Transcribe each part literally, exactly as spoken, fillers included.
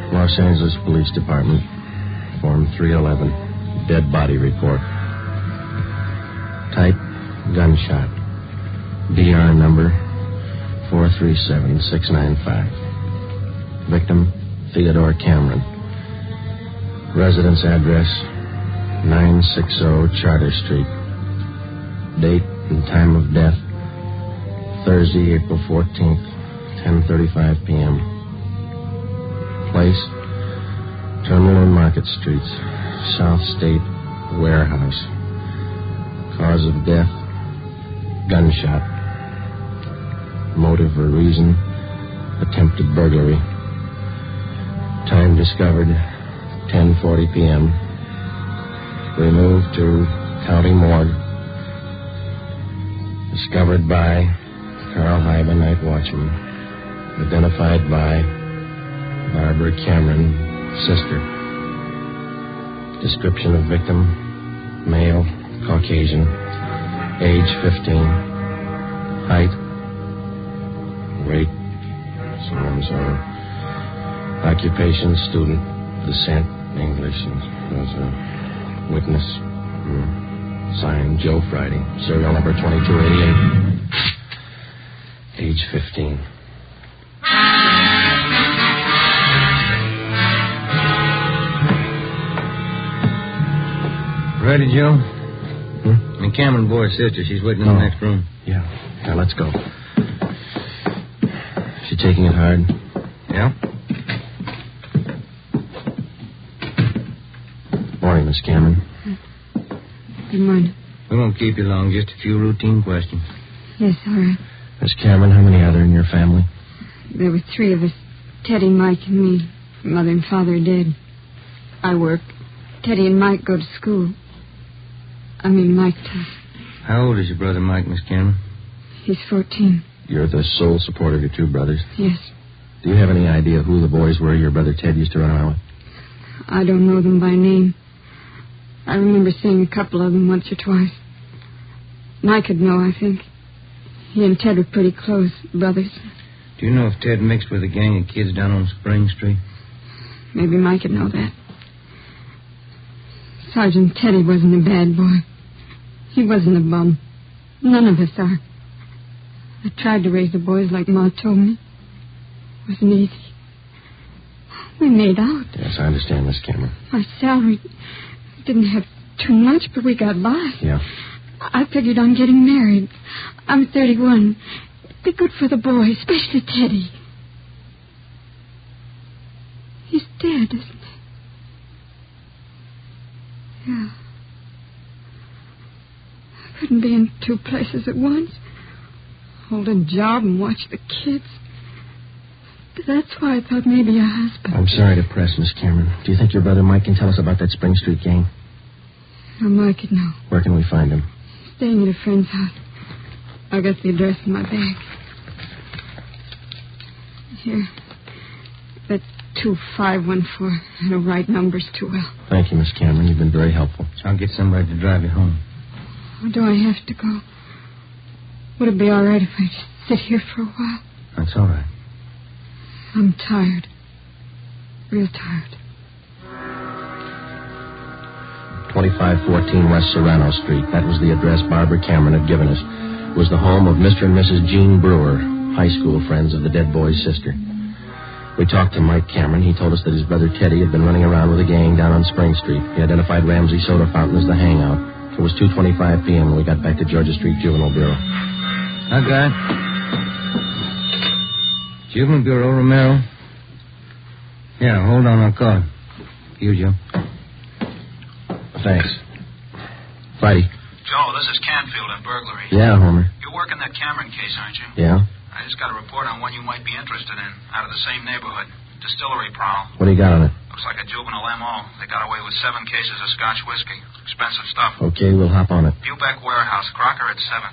Los Angeles Police Department, Form three eleven, dead body report. Type, gunshot. B R number, four three seven six nine five. Victim, Theodore Cameron. Residence address, nine sixty Charter Street. Date and time of death, Thursday, April fourteenth, ten thirty-five p.m. Place, Terminal and Market Streets, South State Warehouse. Cause of death, gunshot. Motive or reason, attempted burglary. Time discovered, ten forty p.m. Removed to County Morgue. Discovered by Carl Hyba, night watchman. Identified by Barbara Cameron, sister. Description of victim, male, Caucasian, age fifteen, height, weight, so and so. Occupation, student, descent, English, and was a witness. Hmm. Signed, Joe Friday. Serial number twenty-two eighty-eight. Age fifteen. Ready, Joe? Hmm? The Cameron boy's sister. She's waiting in oh. the next room. Yeah. Now, let's go. She taking it hard? Yeah. Morning, Miss Cameron. Good morning. We won't keep you long. Just a few routine questions. Yes, all right. Miss Cameron, how many other in your family? There were three of us. Teddy, Mike, and me. Mother and father are dead. I work. Teddy and Mike go to school. I mean, Mike does. How old is your brother Mike, Miss Cameron? He's fourteen. You're the sole support of your two brothers? Yes. Do you have any idea who the boys were your brother Ted used to run around with? I don't know them by name. I remember seeing a couple of them once or twice. Mike would know, I think. He and Ted were pretty close, brothers. Do you know if Ted mixed with a gang of kids down on Spring Street? Maybe Mike would know that. Sergeant Teddy wasn't a bad boy. He wasn't a bum. None of us are. I tried to raise the boys like Ma told me. It wasn't easy. We made out. Yes, I understand, Miss Cameron. Our salary didn't have too much, but we got by. Yeah. I figured on getting married. I'm thirty-one. It'd be good for the boy, especially Teddy. He's dead, isn't he? Yeah. I couldn't be in two places at once. Hold a job and watch the kids. That's why I thought maybe a husband. I'm sorry to press, Miss Cameron. Do you think your brother Mike can tell us about that Spring Street gang? No, Mike could know. Where can we find him? Staying at a friend's house. I got the address in my bag. Here. That's two five one four. I don't write numbers too well. Thank you, Miss Cameron. You've been very helpful. I'll get somebody to drive you home. Or do I have to go? Would it be all right if I just sit here for a while? That's all right. I'm tired. Real tired. twenty-five fourteen West Serrano Street. That was the address Barbara Cameron had given us. It was the home of Mister and Missus Jean Brewer, high school friends of the dead boy's sister. We talked to Mike Cameron. He told us that his brother Teddy had been running around with a gang down on Spring Street. He identified Ramsey Soda Fountain as the hangout. It was two twenty-five p.m. when we got back to Georgia Street Juvenile Bureau. I got it. Juvenile Bureau, Romero. Yeah, hold on, I'll call him. You, Joe. Thanks. Friday. Joe, this is Canfield in burglary. Yeah, Homer. You're working that Cameron case, aren't you? Yeah? I just got a report on one you might be interested in, out of the same neighborhood. Distillery prowl. What do you got on it? Looks like a juvenile M O. They got away with seven cases of Scotch whiskey. Expensive stuff. Okay, we'll hop on it. Bubeck Warehouse, Crocker at seventh.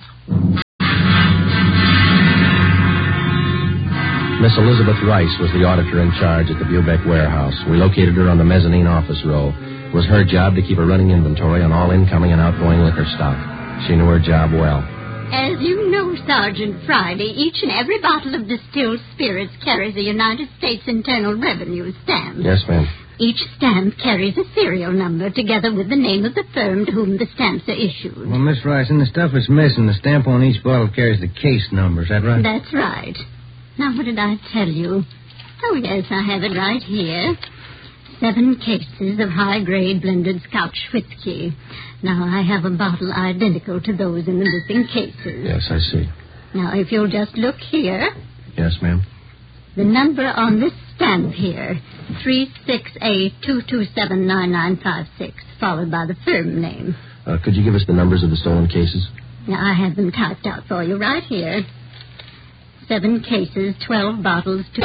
Miss Elizabeth Rice was the auditor in charge at the Bubeck Warehouse. We located her on the mezzanine office row. It was her job to keep a running inventory on all incoming and outgoing liquor stock. She knew her job well. As you know, Sergeant Friday, each and every bottle of distilled spirits carries a United States Internal Revenue stamp. Yes, ma'am. Each stamp carries a serial number together with the name of the firm to whom the stamps are issued. Well, Miss Rice, in the stuff that's missing, the stamp on each bottle carries the case number. Is that right? That's right. Now, what did I tell you? Oh, yes, I have it right here. Seven cases of high-grade blended Scotch whiskey. Now, I have a bottle identical to those in the missing cases. Yes, I see. Now, if you'll just look here. Yes, ma'am. The number on this stamp here, three six eight, two two seven, nine nine five six, followed by the firm name. Uh, could you give us the numbers of the stolen cases? Now, I have them typed out for you right here. Seven cases, twelve bottles, two...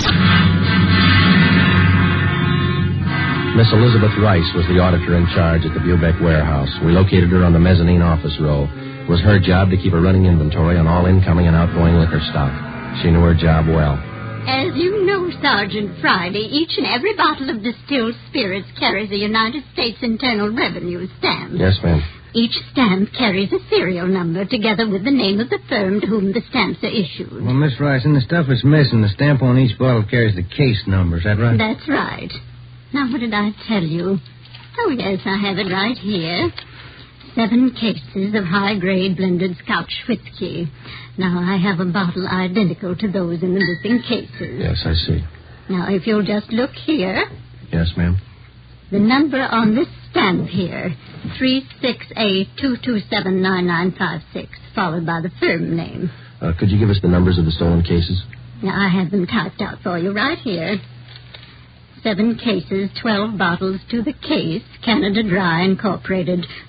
Miss Elizabeth Rice was the auditor in charge at the Bubeck warehouse. We located her on the mezzanine office row. It was her job to keep a running inventory on all incoming and outgoing liquor stock. She knew her job well. As you know, Sergeant Friday, each and every bottle of distilled spirits carries a United States Internal Revenue stamp. Yes, ma'am. Each stamp carries a serial number together with the name of the firm to whom the stamps are issued. Well, Miss Rice, in the stuff that's missing, the stamp on each bottle carries the case number. Is that right? That's right. Now, what did I tell you? Oh, yes, I have it right here. Seven cases of high-grade blended Scotch whiskey. Now, I have a bottle identical to those in the missing cases. Yes, I see. Now, if you'll just look here. Yes, ma'am. The number on this stamp here, three six eight, two two seven, nine nine five six, followed by the firm name. Uh, could you give us the numbers of the stolen cases? Now, I have them typed out for you right here. Seven cases, twelve bottles to the case, Canada Dry Incorporated,